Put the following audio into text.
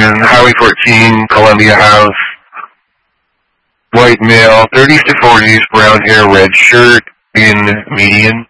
location, Highway 14, Columbia House. White male, 30s to 40s, brown hair, red shirt, in median.